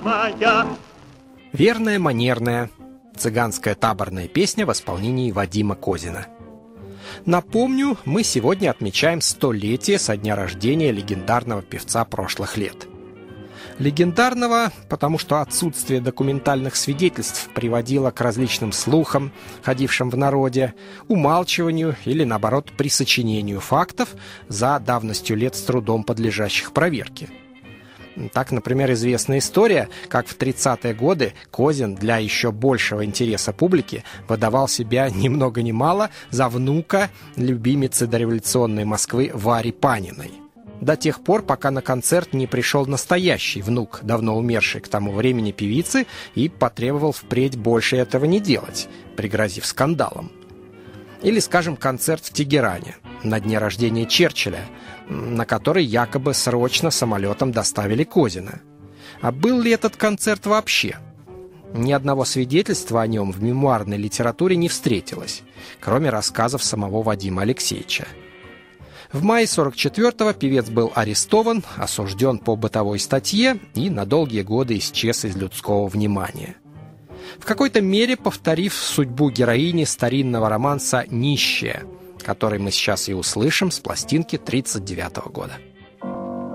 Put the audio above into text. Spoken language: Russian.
самая. Верная, манерная цыганская таборная песня в исполнении Вадима Козина. Напомню, мы сегодня отмечаем 100-летие со дня рождения легендарного певца прошлых лет. Легендарного, потому что отсутствие документальных свидетельств приводило к различным слухам, ходившим в народе, умалчиванию или, наоборот, присочинению фактов за давностью лет с трудом подлежащих проверке. Так, например, известна история, как в 30-е годы Козин для еще большего интереса публики выдавал себя ни много ни мало за внука любимицы дореволюционной Москвы Вари Паниной. До тех пор, пока на концерт не пришел настоящий внук, давно умершей к тому времени певицы, и потребовал впредь больше этого не делать, пригрозив скандалом. Или, скажем, концерт в Тегеране на дне рождения Черчилля, на который якобы срочно самолетом доставили Козина. А был ли этот концерт вообще? Ни одного свидетельства о нем в мемуарной литературе не встретилось, кроме рассказов самого Вадима Алексеевича. В мае 44-го певец был арестован, осужден по бытовой статье и на долгие годы исчез из людского внимания. В какой-то мере повторив судьбу героини старинного романса «Нищая», который мы сейчас и услышим с пластинки 1939 года.